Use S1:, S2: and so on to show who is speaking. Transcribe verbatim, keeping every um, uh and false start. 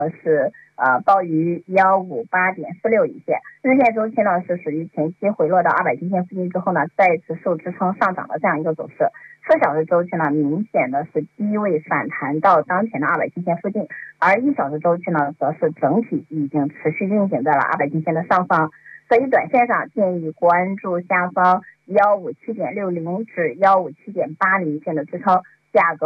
S1: 是呃高于幺五八点四六一线，日线周期呢是属于前期回落到二百均线附近之后呢，再次受支撑上涨的这样一个走势。四小时周期呢，明显的是低位反弹到当前的二百均线附近，而一小时周期呢，则是整体已经持续运行在了二百均线的上方。所以短线上建议关注下方幺五七点六零至幺五七点八零线的支撑，价格